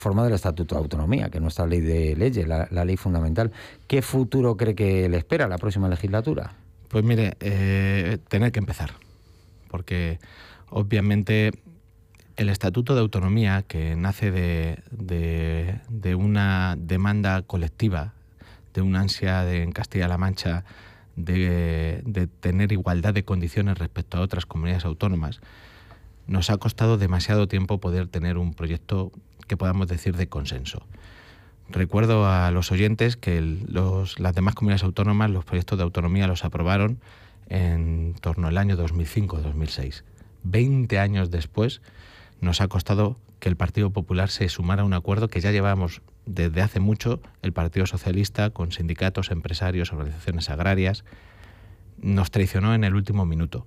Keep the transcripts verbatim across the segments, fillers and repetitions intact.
reforma del Estatuto de Autonomía, que es nuestra ley de leyes, la, la ley fundamental. ¿Qué futuro cree que le espera a la próxima legislatura? Pues mire, eh, tener que empezar, porque obviamente el Estatuto de Autonomía, que nace de, de, de una demanda colectiva, de una ansia de, en Castilla-La Mancha de, de tener igualdad de condiciones respecto a otras comunidades autónomas, nos ha costado demasiado tiempo poder tener un proyecto que podamos decir de consenso. Recuerdo a los oyentes que el, los, las demás comunidades autónomas los proyectos de autonomía los aprobaron en torno al año dos mil cinco dos mil seis. Veinte años después nos ha costado que el Partido Popular se sumara a un acuerdo que ya llevábamos desde hace mucho el Partido Socialista con sindicatos, empresarios, organizaciones agrarias. Nos traicionó en el último minuto.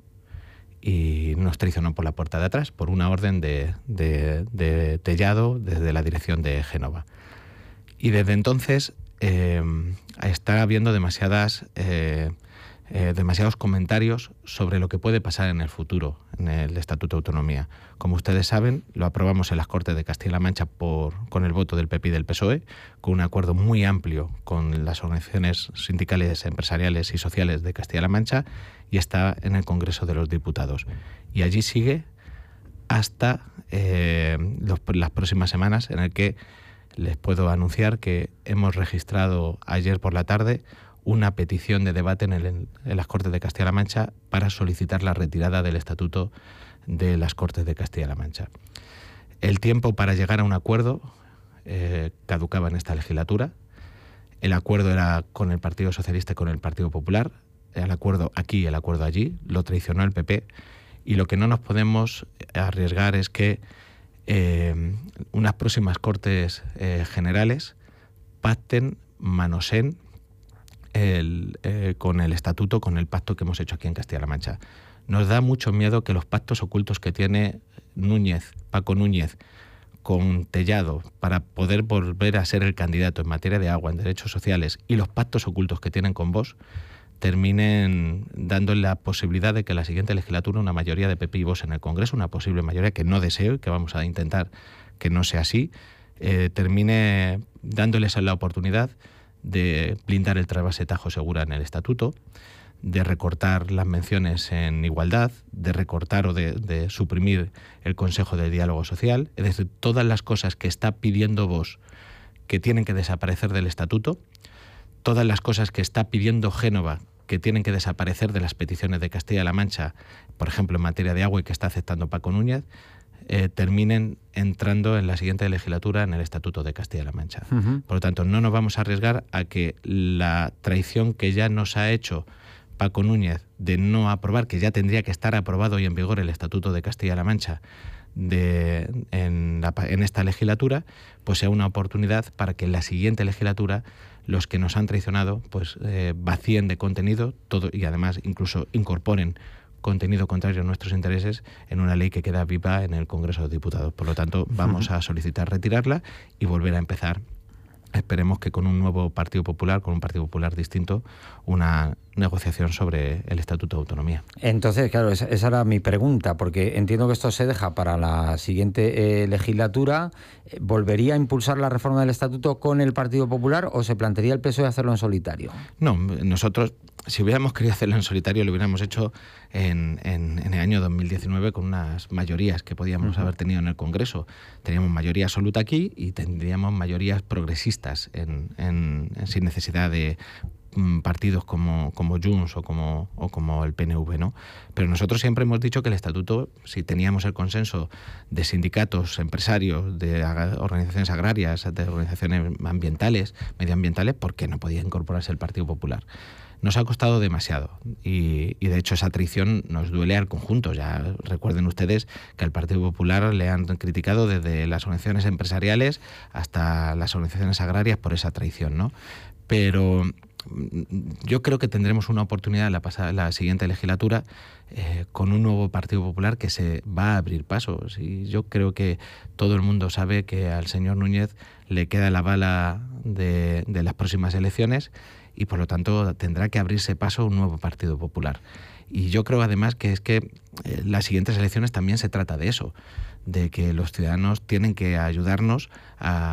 Y nos traicionó por la puerta de atrás, por una orden de, de, de Tellado desde la dirección de Génova. Y desde entonces eh, está habiendo demasiadas, eh, eh, demasiados comentarios sobre lo que puede pasar en el futuro en el Estatuto de Autonomía. Como ustedes saben, lo aprobamos en las Cortes de Castilla-La Mancha por, con el voto del P P y del P S O E, con un acuerdo muy amplio con las organizaciones sindicales, empresariales y sociales de Castilla-La Mancha, y está en el Congreso de los Diputados. Y allí sigue hasta eh, los, las próximas semanas, en el que les puedo anunciar que hemos registrado ayer por la tarde una petición de debate en, el, en las Cortes de Castilla-La Mancha para solicitar la retirada del Estatuto de las Cortes de Castilla-La Mancha. El tiempo para llegar a un acuerdo eh, caducaba en esta legislatura. El acuerdo era con el Partido Socialista y con el Partido Popular. El acuerdo aquí y el acuerdo allí. Lo traicionó el P P. Y lo que no nos podemos arriesgar es que eh, unas próximas Cortes eh, Generales pacten, manoseen el, eh, con el estatuto, con el pacto que hemos hecho aquí en Castilla-La Mancha. Nos da mucho miedo que los pactos ocultos que tiene Núñez, Paco Núñez, con Tellado para poder volver a ser el candidato en materia de agua, en derechos sociales, y los pactos ocultos que tienen con Vox, terminen dándole la posibilidad de que la siguiente legislatura una mayoría de P P y Vox en el Congreso, una posible mayoría que no deseo y que vamos a intentar que no sea así, eh, termine dándoles la oportunidad de blindar el trasvase Tajo Segura en el Estatuto, de recortar las menciones en igualdad, de recortar o de, de suprimir el Consejo de Diálogo Social, es decir, todas las cosas que está pidiendo Vox que tienen que desaparecer del Estatuto, todas las cosas que está pidiendo Génova que tienen que desaparecer de las peticiones de Castilla-La Mancha, por ejemplo en materia de agua y que está aceptando Paco Núñez, eh, terminen entrando en la siguiente legislatura en el Estatuto de Castilla-La Mancha. Uh-huh. Por lo tanto, no nos vamos a arriesgar a que la traición que ya nos ha hecho Paco Núñez de no aprobar, que ya tendría que estar aprobado y en vigor el Estatuto de Castilla-La Mancha de, en, la, en esta legislatura, pues sea una oportunidad para que en la siguiente legislatura los que nos han traicionado pues eh, vacíen de contenido todo y además incluso incorporen contenido contrario a nuestros intereses en una ley que queda viva en el Congreso de Diputados. Por lo tanto, vamos a solicitar retirarla y volver a empezar. Esperemos que con un nuevo Partido Popular, con un Partido Popular distinto, una negociación sobre el Estatuto de Autonomía. Entonces, claro, esa, esa era mi pregunta, porque entiendo que esto se deja para la siguiente eh, legislatura. ¿Volvería a impulsar la reforma del Estatuto con el Partido Popular o se plantearía el P S O E hacerlo en solitario? No, nosotros, si hubiéramos querido hacerlo en solitario, lo hubiéramos hecho en, en, en el año dos mil diecinueve con unas mayorías que podíamos uh-huh. haber tenido en el Congreso. Teníamos mayoría absoluta aquí y tendríamos mayorías progresistas en, en, en, sin necesidad de partidos como, como Junts o como, o como el P N V, ¿no? Pero nosotros siempre hemos dicho que el Estatuto, si teníamos el consenso de sindicatos, empresarios, de organizaciones agrarias, de organizaciones ambientales, medioambientales, ¿por qué no podía incorporarse el Partido Popular? Nos ha costado demasiado y, y de hecho esa traición nos duele al conjunto. Ya recuerden ustedes que al Partido Popular le han criticado desde las organizaciones empresariales hasta las organizaciones agrarias por esa traición, ¿no? Pero yo creo que tendremos una oportunidad en la, pasada, la siguiente legislatura eh, con un nuevo Partido Popular que se va a abrir pasos. Y yo creo que todo el mundo sabe que al señor Núñez le queda la bala de, de las próximas elecciones y por lo tanto tendrá que abrirse paso un nuevo Partido Popular. Y yo creo además que es que eh, las siguientes elecciones también se trata de eso, de que los ciudadanos tienen que ayudarnos a